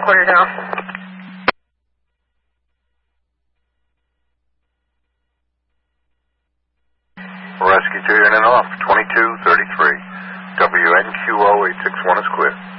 headquarters now. Rescue 2 in and off, 2233. WNQO 861 is clear.